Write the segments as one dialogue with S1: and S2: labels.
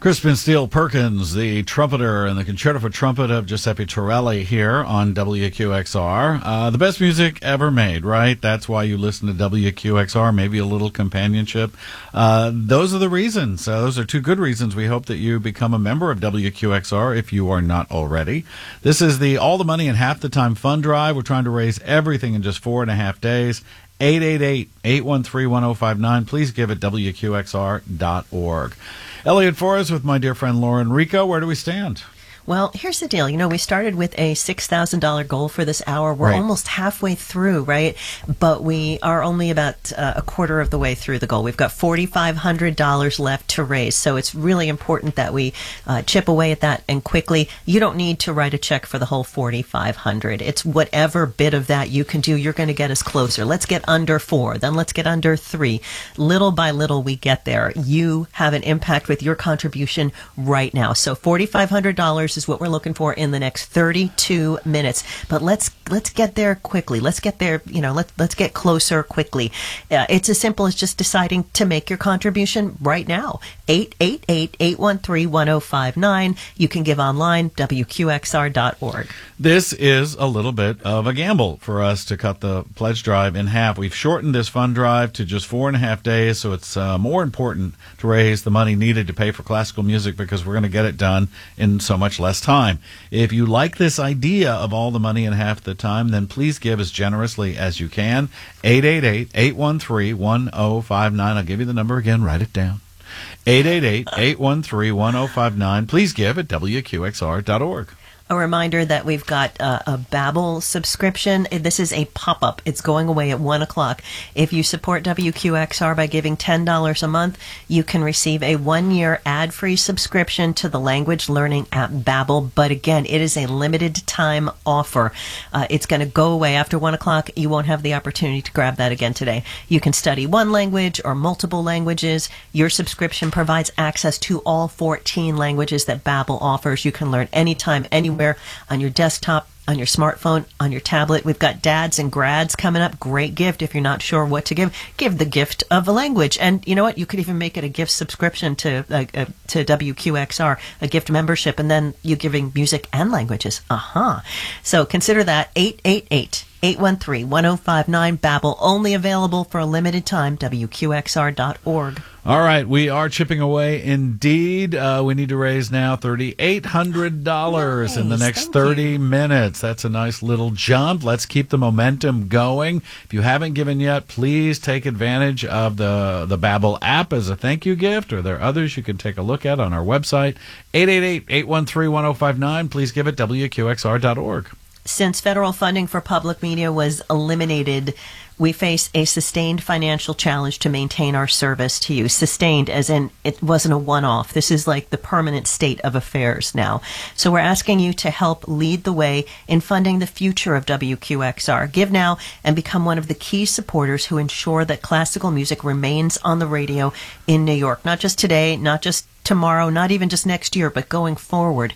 S1: Crispin Steele Perkins, the trumpeter, and the Concerto for Trumpet of Giuseppe Torelli here on WQXR. The best music ever made, right? That's why you listen to WQXR, maybe a little companionship. Those are the reasons. Those are two good reasons. We hope that you become a member of WQXR if you are not already. This is the All the Money in Half the Time Fund Drive. We're trying to raise everything in just 4.5 days. 888-813-1059. Please give at WQXR.org. Elliot Forrest with my dear friend Lauren Rico. Where do we stand?
S2: Well, here's the deal. You know, we started with a $6,000 goal for this hour. We're almost halfway through, right? But we are only about a quarter of the way through the goal. We've got $4,500 left to raise. So it's really important that we chip away at that and quickly. You don't need to write a check for the whole $4,500. It's whatever bit of that you can do. You're going to get us closer. Let's get under 4. Then let's get under 3. Little by little, we get there. You have an impact with your contribution right now. So $4,500 is what we're looking for in the next 32 minutes. But let's get there quickly. Let's get there, let's get closer quickly. It's as simple as just deciding to make your contribution right now. 888-813-1059. You can give online, WQXR.org.
S1: This is a little bit of a gamble for us to cut the pledge drive in half. We've shortened this fund drive to just 4.5 days, so it's more important to raise the money needed to pay for classical music because we're going to get it done in so much less time. If you like this idea of all the money in half the time, then please give as generously as you can. 888-813-1059. I'll give you the number again. Write it down. 888-813-1059. Please give at WQXR.org.
S2: A reminder that we've got a Babbel subscription. This is a pop-up. It's going away at 1 o'clock. If you support WQXR by giving $10 a month, you can receive a 1-year ad-free subscription to the language learning app Babbel. But again, it is a limited time offer. It's going to go away after 1 o'clock. You won't have the opportunity to grab that again today. You can study one language or multiple languages. Your subscription provides access to all 14 languages that Babbel offers. You can learn anytime, anywhere, on your desktop, on your smartphone, on your tablet. We've got dads and grads coming up. Great gift. If you're not sure what to give the gift of a language. And you know what? You could even make it a gift subscription to WQXR, a gift membership, and then you're giving music and languages. So consider that. 888-813-1059. Babbel, only available for a limited time. WQXR.org.
S1: All right, we are chipping away indeed. We need to raise now $3,800 in the next 30 minutes. That's a nice little jump. Let's keep the momentum going. If you haven't given yet, please take advantage of the Babbel app as a thank you gift, or there are others you can take a look at on our website. 888-813-1059. Please give it WQXR.org.
S2: Since federal funding for public media was eliminated, we face a sustained financial challenge to maintain our service to you. Sustained as in it wasn't a one-off. This is like the permanent state of affairs now. So we're asking you to help lead the way in funding the future of WQXR. Give now and become one of the key supporters who ensure that classical music remains on the radio in New York. Not just today, not just tomorrow, not even just next year, but going forward.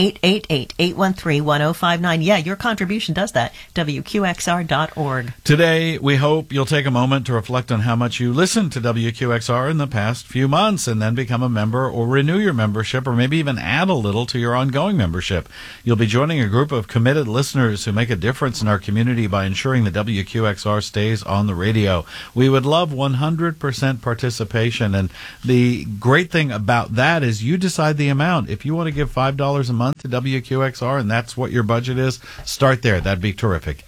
S2: 888-813-1059. Yeah, your contribution does that. WQXR.org.
S1: Today, we hope you'll take a moment to reflect on how much you listened to WQXR in the past few months and then become a member or renew your membership or maybe even add a little to your ongoing membership. You'll be joining a group of committed listeners who make a difference in our community by ensuring that WQXR stays on the radio. We would love 100% participation, and the great thing about that is you decide the amount. If you want to give $5 a month to WQXR and that's what your budget is, start there. That'd be terrific.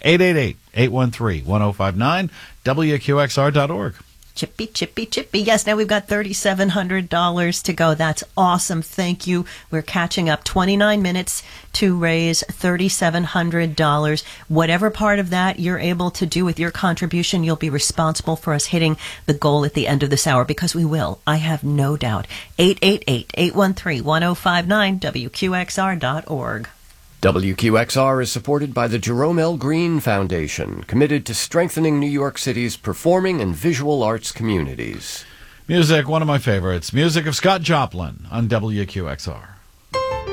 S1: 888-813-1059, WQXR.org.
S2: Chippy, chippy, chippy. Yes, now we've got $3,700 to go. That's awesome. Thank you. We're catching up. 29 minutes to raise $3,700. Whatever part of that you're able to do with your contribution, you'll be responsible for us hitting the goal at the end of this hour, because we will. I have no doubt. 888-813-1059, WQXR.org.
S3: WQXR is supported by the Jerome L. Green Foundation, committed to strengthening New York City's performing and visual arts communities.
S1: Music, one of my favorites. Music of Scott Joplin on WQXR.